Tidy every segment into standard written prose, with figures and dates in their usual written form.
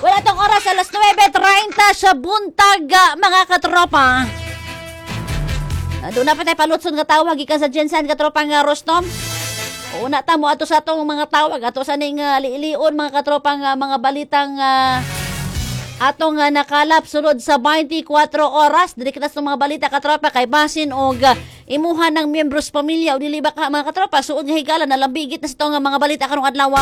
Wala tong oras, alas 9:30 sa buntag, mga katropa. Doon na pa tayo palutson nga tawag ikan sa Jensen katropa nga Rostom. Una ta mo ato sa atong mga tawag ato sa ning liilion mga katropa nga mga balitang atong nakalap sulod sa 24 oras. Dili kita sa mga balita katropa kay basin og imuhan ng miyembros pamilya o dili ba ka mga katropa suod nga higala na lambigit na sa itong mga balita karong adlaw.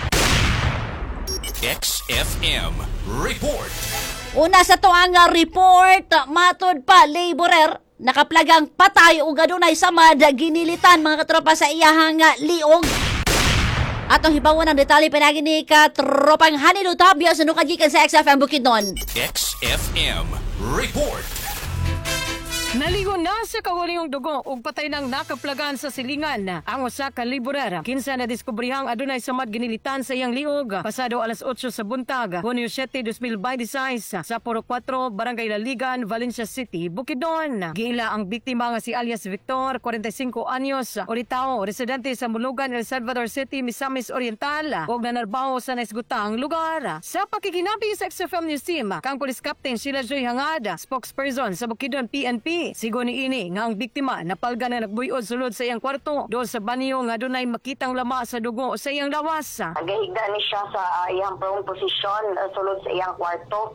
XFM Report. Una sa to ang report, matod pa laborer nakaplagang patay o gadunay samad ginilitan mga katropa sa iyahang liog. Atong hibawan ang detalye pinagi ni katropang Hanilu Tabio sa nukagikan sa XFM Bukidnon. XFM Report. Naligo na sa kawaliyong dugo ug patay nang nakaplagan sa silingan ang usa ka laborer. Kinsa na diskubrihang adunay samad ginilitan sa iyang liog pasado alas 8 sa buntag, Hunyo 7, 2026 sa Puro 4, Barangay Laligan, Valencia City, Bukidnon. Giila ang biktima nga si alias Victor, 45 anyos, Oritao, residente sa Mulugan, El Salvador City, Misamis Oriental ug nanarbaho sa naisgutang lugar. Sa pakikinabi sa XFM News Team, kang Police Captain Sheila Joy Hangad, spokesperson sa Bukidnon PNP, sigo ni ini nga ang biktima napalga na nagbuyod sulod sa iyang kwarto do sa banyo nga dunay makitang lama sa dugo sa iyang lawas. Nagahigda ni siya sa iyang prone position sulod sa iyang kwarto.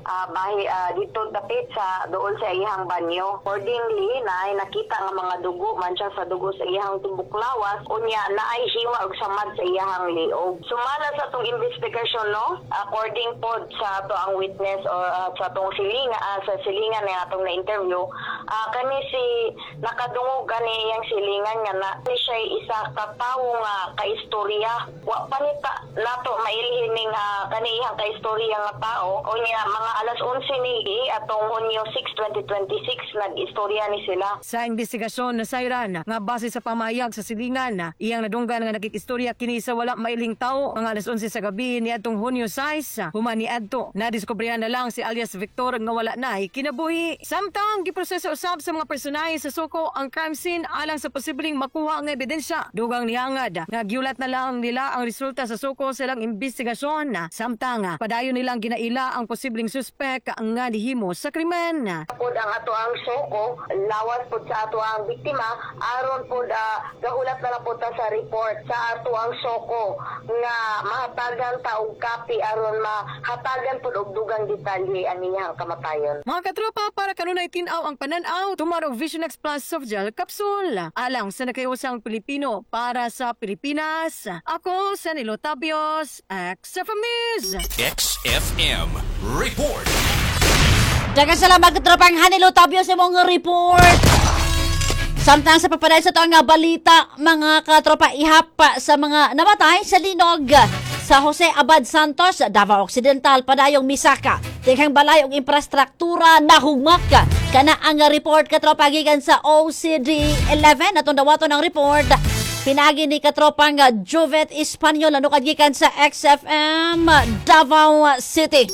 Dito dapit sa doon sa iyang banyo. Accordingly, nakita nga mga dugo man siya sa dugo sa iyang tubok lawas. Unya naay hiwa og samad sa iyang liog. Sumala sa tong investigasyon no, according pod sa to ang witness or sa tong silingan na atong na-interview, kani si nakadungog gani yang silingan nga na ni siya isa ka tawo nga kaistorya. Wa panita nato mailhin ning kaniyang kaistorya nga tao. Unya mga alas 11 ni atong Hunyo 6, 2026 nag-istorya ni sila. Sa investigasyon na sayran nga base sa pamayag sa silingan, iyang nadunggan nga nakikistorya kini sa wala mailing tao ang alas 11 sa gabi ni atong Hunyo 6 human ni adto nadiskubrihan na lang si alias Victor nga wala na kinabuhi. Samtang giproseso usab sa mga personahe sa suko ang crime scene alang sa posibleng makuha nga ebidensya. Dugang nihangad nga giulat na lang nila ang resulta sa suko sa ilang investigasyon. Samtang padayon nilang ginaila ang posibleng suspek nga nihimo sa krimen. Pod ang ato ang suko lawas pod sa ato ang biktima aron pod gahulat na lang pod ta sa report sa ato ang suko nga mahatagan ta og copy aron mahatagan pod og dugang detalye aniyang kamatayon. Mga katropa, para kanunay tinaw ang pananaw, Tomorrow Vision X Plus Soft Gel Capsule. Alang sa nakaiusang Pilipino para sa Pilipinas. Ako, Sanilo Tabios, XFM News. XFM Report. Daghang salamat katropang Hanilu Tabio sa mong report. Samtang sa papaday sa ito balita, mga katropa ihap sa mga namatay sa linog sa Jose Abad Santos, Davao Occidental, padayong Misaka. Tinghang balay og infrastruktura nahugmak. Kana ang report katropa gikan sa OCD 11 atong dawaton ang report. Pinagi ni katropang Jovet Espanyol ano kagikan sa XFM Davao City.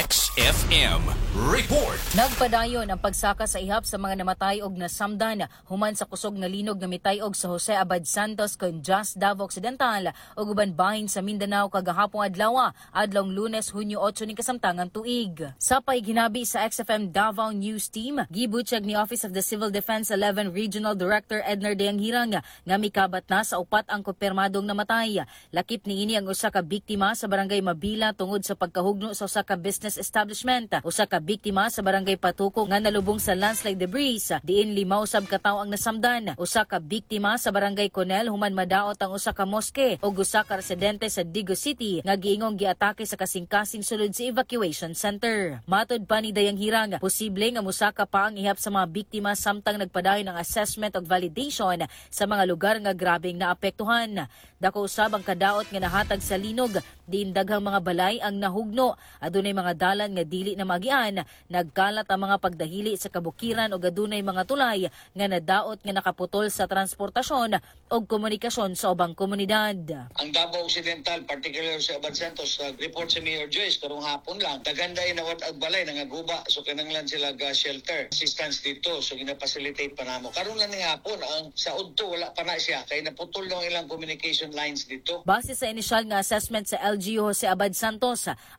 XFM Report. Nagpadayon ang pagsaka sa ihap sa mga namatay og nasamdan human sa kusog nga linog nga mitay-og sa Jose Abad Santos kon Just Davao Occidental ug uban bahin sa Mindanao kagahapon adlaw adlong Lunes Hunyo 8 ning kasamtangang tuig. Sa paghinabi sa XFM Davao News Team, gibutyag ni Office of the Civil Defense 11 Regional Director Edner Deanghirang nga mikabat na sa upat ang kumpirmadong namatay. Lakip niini ang usa ka biktima sa barangay Mabila tungod sa pagkahugno sa usa ka business establishment. Usa ka biktima sa barangay Patuko nga nalubong sa landslide debris diin 5 sab ka tawo ang nasamdan. Usa ka biktima sa barangay Conel human madaot ang usa ka moske ug usa ka residente sa Digo City nga giingong giatake sa kasing-kasing sulod sa evacuation center. Matod pa ni Deanghirang, posible nga musaka pa ang ihap sa mga biktima samtang nagpadayon ang assessment ug validation sa mga lugar nga grabeng naapektuhan. Dako usab ang kadaot nga nahatag sa linog diin daghang mga balay ang nahugno. Adunay mga dalan nga dili na magian, nagkalat ang mga pagdahili sa kabukiran ug adunay mga tulay nga nadaot nga nakaputol sa transportasyon ug komunikasyon sa ubang komunidad. Ang Davao Occidental, particular sa Abad Santos, report sa Mayor Joyce karong hapon lang, daganday na wat ag balay nangaguba so kinanglan sila ga shelter assistance dito so gina-facilitate pa namo. Karon lang ni hapon ang sa udto wala pa na siya kay naputol na ang ilang communication lines dito. Base sa inisyal nga assessment sa LGU Jose Abad Santos,